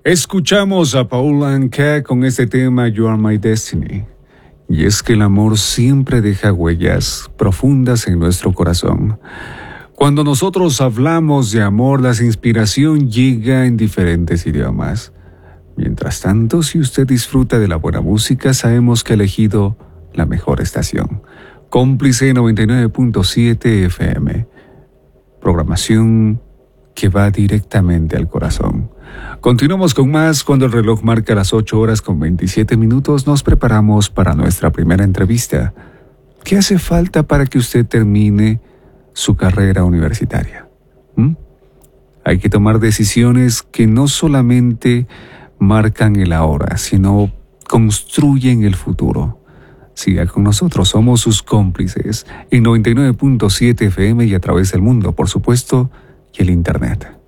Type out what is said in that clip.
Escuchamos a Paul Anka con este tema You Are My Destiny. Y es que el amor siempre deja huellas profundas en nuestro corazón. Cuando nosotros hablamos de amor, la inspiración llega en diferentes idiomas. Mientras tanto, si usted disfruta de la buena música, sabemos que ha elegido la mejor estación. Cómplice 99.7 FM. Programación que va directamente al corazón. Continuamos con más. Cuando el reloj marca las 8:27, nos preparamos para nuestra primera entrevista. ¿Qué hace falta para que usted termine su carrera universitaria? Hay que tomar decisiones que no solamente marcan el ahora, sino construyen el futuro. Siga con nosotros, somos sus cómplices en 99.7 FM y a través del mundo, por supuesto, y el Internet.